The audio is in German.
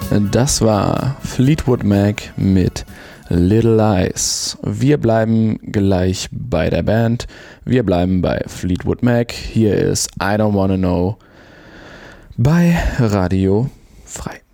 Das war Fleetwood Mac mit Little Lies. Wir bleiben gleich bei der Band. Wir bleiben bei Fleetwood Mac. Hier ist I Don't Wanna Know bei Radio Frei.